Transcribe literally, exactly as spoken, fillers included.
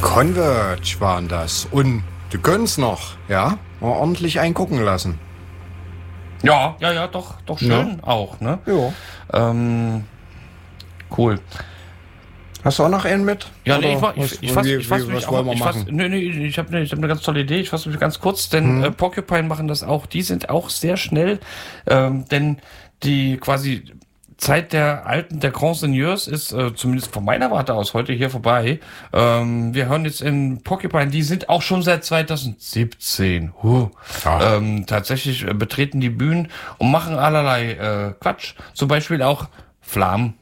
Converge waren das. Und die können's noch, ja? Mal ordentlich eingucken lassen. Ja, ja, ja, doch, doch schön ja. auch, ne? Ja. Ähm, cool. Hast du auch noch einen mit? Ja, nee, ich, ich, ich fasse ich fass mich auch, ich fass, nee, nee, ich habe ich hab eine ganz tolle Idee, ich fasse mich ganz kurz, denn hm. äh, Porcupine machen das auch, die sind auch sehr schnell, ähm, denn die quasi Zeit der alten, der Grand Seigneurs ist, äh, zumindest von meiner Warte aus, heute hier vorbei. Ähm, wir hören jetzt in Porcupine, die sind auch schon seit zwanzig siebzehn. Huh. Ja. Ähm, tatsächlich äh, betreten die Bühnen und machen allerlei äh, Quatsch. Zum Beispiel auch Flam